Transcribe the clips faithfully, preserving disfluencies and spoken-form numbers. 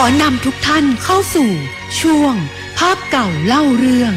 อนำทุกท่านเข้าสู่ช่วงภาพเก่าเล่าเรื่อง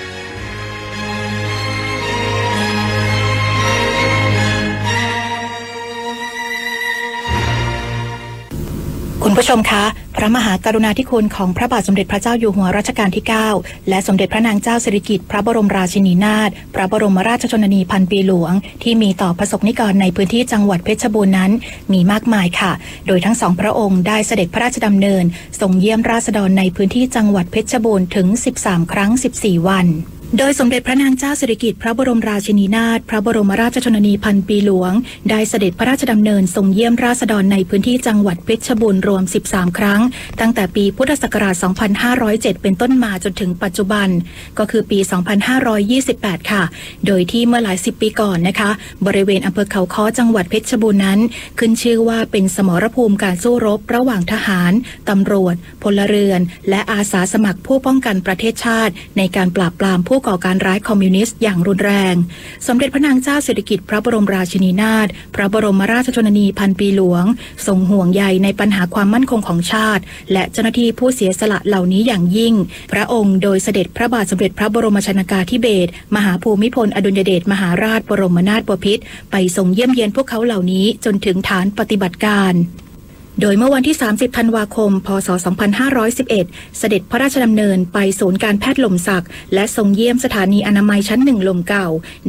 คุณผู้ชมคะพระมหากรุณาธิคุณของพระบาทสมเด็จพระเจ้าอยู่หัวรัชกาลที่เก้าและสมเด็จพระนางเจ้าสิริกิติ์พระบรมราชินีนาถพระบรมราชชนนีพันปีหลวงที่มีต่อประสบนิกรในพื้นที่จังหวัดเพชรบูรณ์นั้นมีมากมายค่ะโดยทั้งสองพระองค์ได้เสด็จพระราชดำเนินทรงเยี่ยมราษฎรในพื้นที่จังหวัดเพชรบูรณ์ถึงสิบสามครั้งสิบสี่วันโดยสมเด็จพระนางเจ้าสิริกิติ์พระบรมราชินีนาถพระบรมราชชนนีพันปีหลวงได้เสด็จพระราชดำเนินทรงเยี่ยมราษฎรในพื้นที่จังหวัดเพชรบูรณ์รวมสิบสามครั้งตั้งแต่ปีพุทธศักราชสองพันห้าร้อยเจ็ดเป็นต้นมาจนถึงปัจจุบันก็คือปีสองพันห้าร้อยยี่สิบแปดค่ะโดยที่เมื่อหลายสิบปีก่อนนะคะบริเวณอำเภอเขาค้อจังหวัดเพชรบูรณ์นั้นขึ้นชื่อว่าเป็นสมรภูมิการสู้รบระหว่างทหารตำรวจพลเรือนและอาสาสมัครผู้ป้องกันประเทศชาติในการปราบปรามผู้ก่อการร้ายคอมมิวนิสต์อย่างรุนแรงสมเด็จพระนางเจ้าสิริกิติ์พระบรมราชินีนาถพระบรมราชชนนีพันปีหลวงทรงห่วงใยในปัญหาความมั่นคงของชาติและเจ้าหน้าที่ผู้เสียสละเหล่านี้อย่างยิ่งพระองค์โดยเสด็จพระบาทสมเด็จพระบรมชนกาธิเบศรมหาภูมิพลอดุลยเดชมหาราชบรมนาถบพิตรไปทรงเยี่ยมเยียนพวกเขาเหล่านี้จนถึงฐานปฏิบัติการโดยเมื่อวันที่สามสิบธันวาคมพศสองพันห้าร้อยสิบเอ็ดเสด็จพระราชดำเนินไปศูนย์การแพทย์หล่มสักและทรงเยี่ยมสถานีอนามัยชั้นหนึ่งหล่มเก่า